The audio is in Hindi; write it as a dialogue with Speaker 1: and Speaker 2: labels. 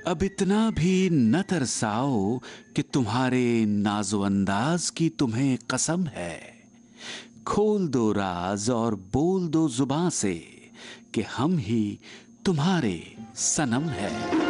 Speaker 1: अब इतना भी न तरसाओ कि तुम्हारे नाजो अंदाज की तुम्हें कसम है। खोल दो राज और बोल दो जुबां से कि हम ही तुम्हारे सनम है।